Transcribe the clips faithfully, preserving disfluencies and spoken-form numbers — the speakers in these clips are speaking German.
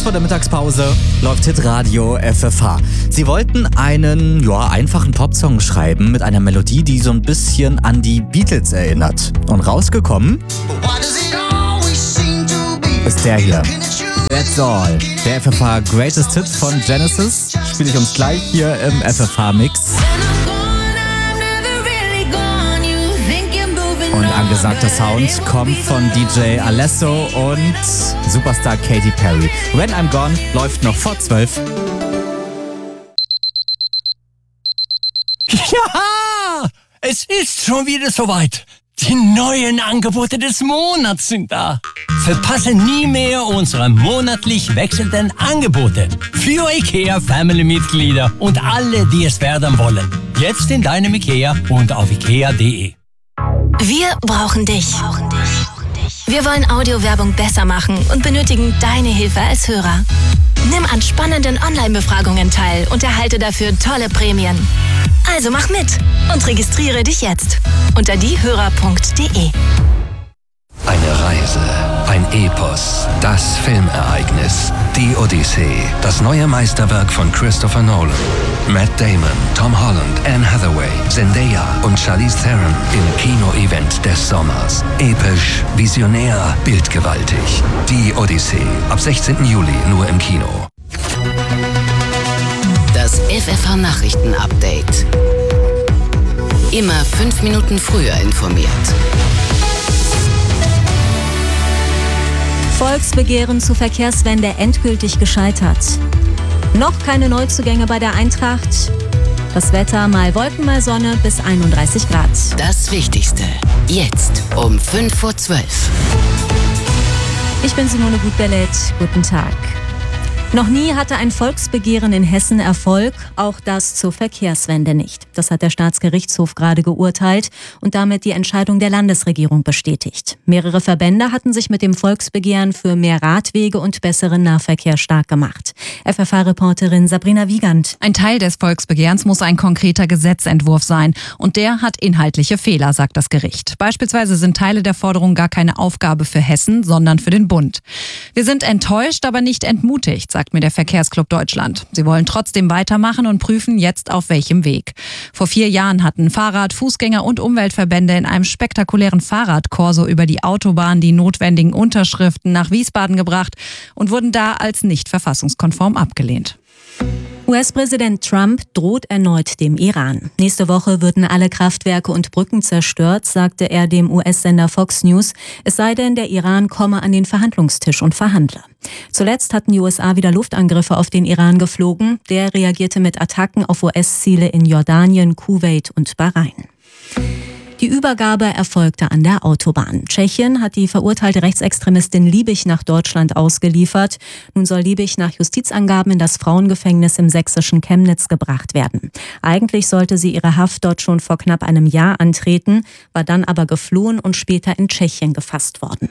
vor der Mittagspause läuft Hitradio F F H. Sie wollten einen, ja, einfachen Popsong schreiben mit einer Melodie, die so ein bisschen an die Beatles erinnert. Und rausgekommen ist der hier. That's All. Der F F H Greatest Hits von Genesis spiele ich uns gleich hier im F F H-Mix. Und angesagter Sound kommt von D J Alesso und Superstar Katy Perry. When I'm Gone läuft noch vor zwölf. Ja, es ist schon wieder soweit. Die neuen Angebote des Monats sind da. Verpasse nie mehr unsere monatlich wechselnden Angebote für IKEA Family-Mitglieder und alle, die es werden wollen. Jetzt in deinem IKEA und auf ikea punkt de. Wir brauchen dich. Wir wollen Audiowerbung besser machen und benötigen deine Hilfe als Hörer. Nimm an spannenden Online-Befragungen teil und erhalte dafür tolle Prämien. Also mach mit und registriere dich jetzt unter diehörer punkt de. Eine Reise, ein Epos, das Filmereignis, die Odyssee, das neue Meisterwerk von Christopher Nolan. Matt Damon, Tom Holland, Anne Hathaway, Zendaya und Charlize Theron im Kino-Event des Sommers. Episch, visionär, bildgewaltig. Die Odyssee, ab sechzehnten Juli nur im Kino. Das F F H-Nachrichten-Update. Immer fünf Minuten früher informiert. Volksbegehren zur Verkehrswende endgültig gescheitert. Noch keine Neuzugänge bei der Eintracht. Das Wetter mal Wolken, mal Sonne bis einunddreißig Grad. Das Wichtigste. Jetzt um fünf vor zwölf. Ich bin Simone Gutberlet. Guten Tag. Noch nie hatte ein Volksbegehren in Hessen Erfolg, auch das zur Verkehrswende nicht. Das hat der Staatsgerichtshof gerade geurteilt und damit die Entscheidung der Landesregierung bestätigt. Mehrere Verbände hatten sich mit dem Volksbegehren für mehr Radwege und besseren Nahverkehr stark gemacht. F F H-Reporterin Sabrina Wiegand. Ein Teil des Volksbegehrens muss ein konkreter Gesetzentwurf sein und der hat inhaltliche Fehler, sagt das Gericht. Beispielsweise sind Teile der Forderung gar keine Aufgabe für Hessen, sondern für den Bund. Wir sind enttäuscht, aber nicht entmutigt, sagt mir der Verkehrsclub Deutschland. Sie wollen trotzdem weitermachen und prüfen jetzt auf welchem Weg. Vor vier Jahren hatten Fahrrad-, Fußgänger- und Umweltverbände in einem spektakulären Fahrradkorso über die Autobahn die notwendigen Unterschriften nach Wiesbaden gebracht und wurden da als nicht verfassungskonform abgelehnt. U S-Präsident Trump droht erneut dem Iran. Nächste Woche würden alle Kraftwerke und Brücken zerstört, sagte er dem U S-Sender Fox News. Es sei denn, der Iran komme an den Verhandlungstisch und verhandle. Zuletzt hatten die U S A wieder Luftangriffe auf den Iran geflogen. Der reagierte mit Attacken auf U S-Ziele in Jordanien, Kuwait und Bahrain. Die Übergabe erfolgte an der Autobahn. Tschechien hat die verurteilte Rechtsextremistin Liebig nach Deutschland ausgeliefert. Nun soll Liebig nach Justizangaben in das Frauengefängnis im sächsischen Chemnitz gebracht werden. Eigentlich sollte sie ihre Haft dort schon vor knapp einem Jahr antreten, war dann aber geflohen und später in Tschechien gefasst worden.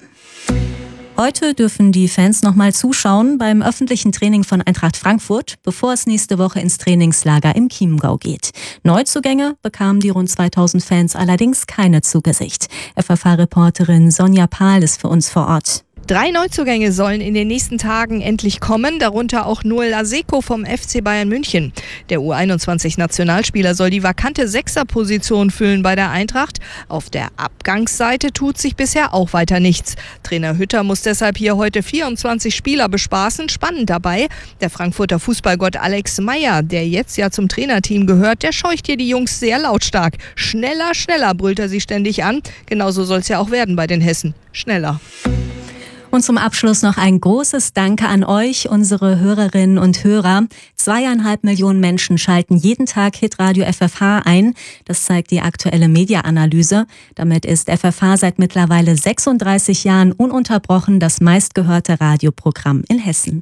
Heute dürfen die Fans nochmal zuschauen beim öffentlichen Training von Eintracht Frankfurt, bevor es nächste Woche ins Trainingslager im Chiemgau geht. Neuzugänge bekamen die rund zweitausend Fans allerdings keine zu Gesicht. F F H-Reporterin Sonja Pahl ist für uns vor Ort. Drei Neuzugänge sollen in den nächsten Tagen endlich kommen, darunter auch Noel Aseko vom F C Bayern München. Der U einundzwanzig-Nationalspieler soll die vakante Sechserposition füllen bei der Eintracht. Auf der Abgangsseite tut sich bisher auch weiter nichts. Trainer Hütter muss deshalb hier heute vierundzwanzig Spieler bespaßen. Spannend dabei, der Frankfurter Fußballgott Alex Meyer, der jetzt ja zum Trainerteam gehört, der scheucht hier die Jungs sehr lautstark. Schneller, schneller brüllt er sie ständig an. Genauso soll es ja auch werden bei den Hessen. Schneller. Und zum Abschluss noch ein großes Danke an euch, unsere Hörerinnen und Hörer. Zweieinhalb Millionen Menschen schalten jeden Tag Hitradio F F H ein. Das zeigt die aktuelle Media-Analyse. Damit ist F F H seit mittlerweile sechsunddreißig Jahren ununterbrochen das meistgehörte Radioprogramm in Hessen.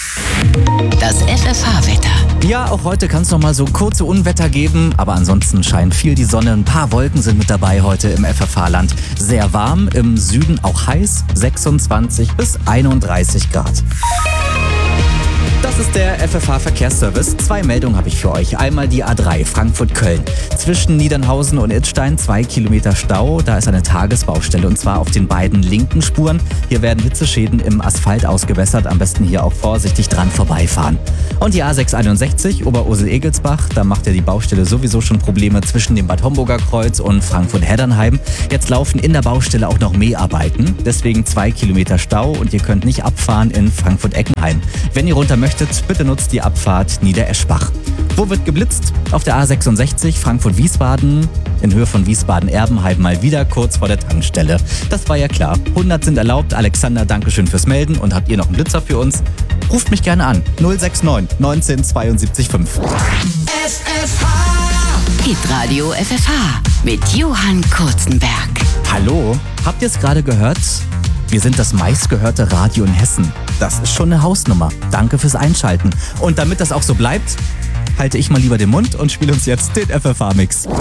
Das F F H-Wetter. Ja, auch heute kann es noch mal so kurze Unwetter geben, aber ansonsten scheint viel die Sonne. Ein paar Wolken sind mit dabei heute im F F H-Land. Sehr warm, im Süden auch heiß, sechsundzwanzig bis einunddreißig Grad. Das Das ist der F F H-Verkehrsservice. Zwei Meldungen habe ich für euch. Einmal die A drei Frankfurt-Köln. Zwischen Niedernhausen und Idstein zwei Kilometer Stau. Da ist eine Tagesbaustelle und zwar auf den beiden linken Spuren. Hier werden Hitzeschäden im Asphalt ausgebessert. Am besten hier auch vorsichtig dran vorbeifahren. Und die A sechshunderteinundsechzig Oberursel-Egelsbach. Da macht ja die Baustelle sowieso schon Probleme zwischen dem Bad Homburger Kreuz und Frankfurt-Heddernheim. Jetzt laufen in der Baustelle auch noch Mäharbeiten. Deswegen zwei Kilometer Stau und ihr könnt nicht abfahren in Frankfurt-Eckenheim. Wenn ihr runter möchtet, bitte nutzt die Abfahrt Niedereschbach. Wo wird geblitzt? Auf der A sechsundsechzig Frankfurt-Wiesbaden in Höhe von Wiesbaden-Erbenheim mal wieder kurz vor der Tankstelle. Das war ja klar. hundert sind erlaubt. Alexander, dankeschön fürs Melden. Und habt ihr noch einen Blitzer für uns? Ruft mich gerne an. null sechs neun neunzehn zweiundsiebzig fünf. F F H. Hitradio F F H mit Johann Kurzenberg. Hallo, habt ihr es gerade gehört? Wir sind das meistgehörte Radio in Hessen. Das ist schon eine Hausnummer. Danke fürs Einschalten. Und damit das auch so bleibt, halte ich mal lieber den Mund und spiele uns jetzt den F F H-Mix.